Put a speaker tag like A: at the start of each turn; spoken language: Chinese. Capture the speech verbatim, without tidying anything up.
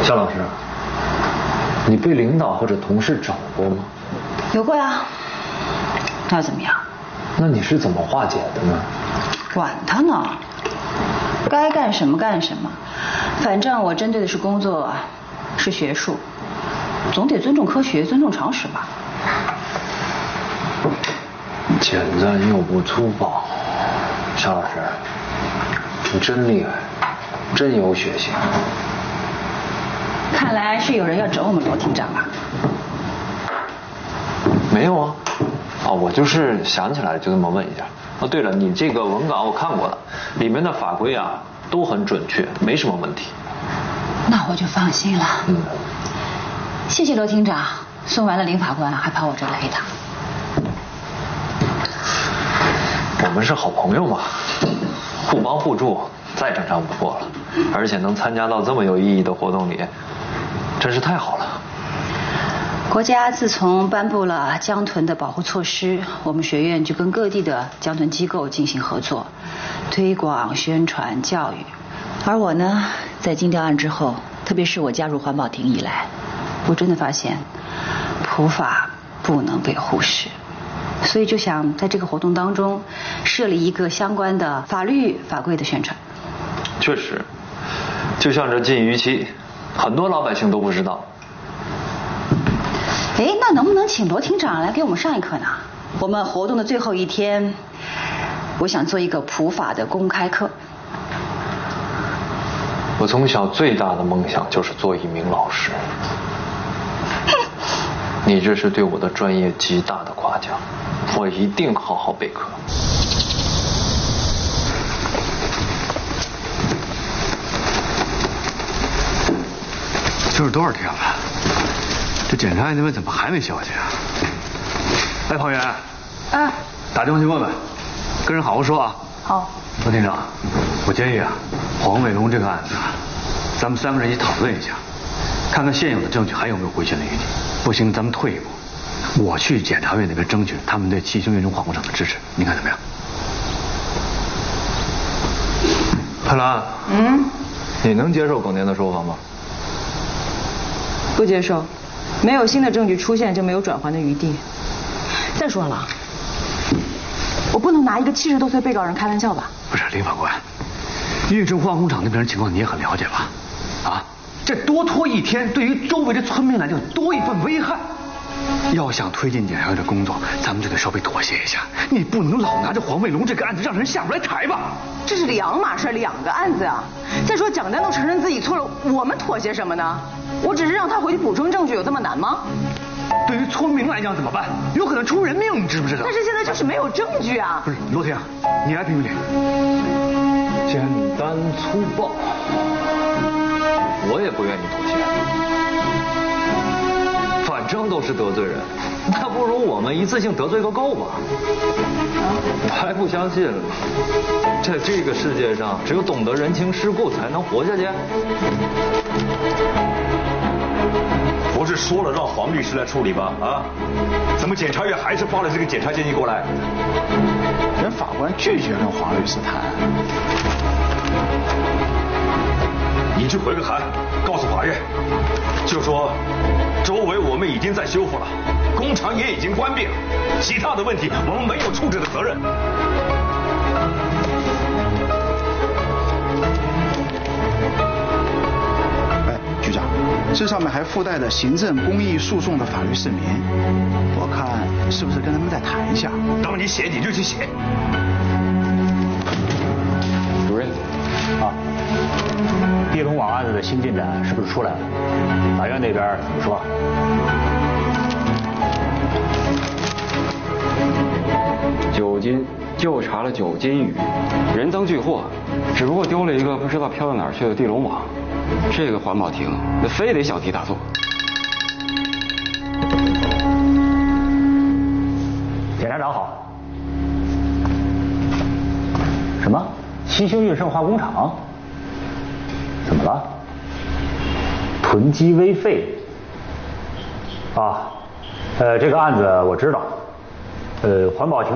A: 夏老师，你被领导或者同事找过吗？
B: 有过呀。那怎么样？
A: 那你是怎么化解的呢？
B: 管他呢，该干什么干什么，反正我针对的是工作，是学术，总得尊重科学，尊重常识吧。
A: 简单又不粗暴，夏老师，你真厉害，真有血性。
B: 看来是有人要找我们罗厅长啊。
A: 没有啊，啊，我就是想起来就这么问一下。哦，对了，你这个文稿我看过了，里面的法规啊都很准确，没什么问题。
B: 那我就放心了。
A: 嗯，
B: 谢谢罗厅长，送完了林法官还跑我这来一趟。
A: 我们是好朋友嘛，互帮互助，再正常不过了。而且能参加到这么有意义的活动里，真是太好了。
B: 国家自从颁布了江豚的保护措施，我们学院就跟各地的江豚机构进行合作，推广、宣传、教育。而我呢，在金雕案之后，特别是我加入环保庭以来，我真的发现普法不能被忽视，所以就想在这个活动当中设立一个相关的法律法规的宣传。
A: 确实，就像这禁渔期，很多老百姓都不知道。
B: 哎，那能不能请罗厅长来给我们上一课呢？我们活动的最后一天，我想做一个普法的公开课。
A: 我从小最大的梦想就是做一名老师。你这是对我的专业极大的夸奖，我一定好好备课。
C: 这是多少天了？这检查员那边怎么还没消息啊？哎，庞源，
B: 啊，
C: 打电话去问问，跟人好好说啊。
B: 好。
C: 罗厅长，我建议啊，黄伟龙这个案子，咱们三个人一起讨论一下，看看现有的证据还有没有回旋的余地。不行，咱们退一步，我去检察院那边争取他们对七星运中化工厂的支持，你看怎么样？
A: 佩兰，
B: 嗯，
A: 你能接受耿年的说法吗？
D: 不接受，没有新的证据出现就没有转圜的余地。再说了，我不能拿一个七十多岁被告人开玩笑吧？
C: 不是，林法官，运中化工厂那边的情况你也很了解吧？啊，这多拖一天，对于周围的村民来讲多一份危害。要想推进检察院的工作，咱们就得稍微妥协一下。你不能老拿着黄卫龙这个案子让人下不来台吧？
D: 这是两码事，两个案子啊。再说蒋丹都承认自己错了，我们妥协什么呢？我只是让他回去补充证据，有这么难吗？
C: 对于村民来讲怎么办？有可能出人命，你知不知道？
D: 但是现在就是没有证据啊。
C: 不是，罗婷，你来评评理。
A: 简单粗暴，我也不愿意妥协。反正都是得罪人，那不如我们一次性得罪个够吧。我还不相信，在这个世界上，只有懂得人情世故才能活下去。
E: 不是说了让黄律师来处理吗？啊，怎么检察院还是发了这个检察建议过来？
F: 人法官拒绝跟黄律师谈。
E: 你去回个函，告诉法院，就说周围我们已经在修复了，工厂也已经关闭了，其他的问题我们没有处置的责任。
F: 哎，局长，这上面还附带着行政公益诉讼的法律释明，我看是不是跟他们再谈一下？
E: 当你写你就去写。
G: 主任，啊，地龙网案子的新进展是不是出来了？法院那边怎么说？
H: 九斤，就查了九斤鱼，人赃俱获，只不过丢了一个不知道飘到哪儿去的地龙网。这个环保庭那非得小题大做。
G: 检察长好。什么？七星运盛化工厂？怎么了？囤积危废？啊，呃，这个案子我知道。呃，环保庭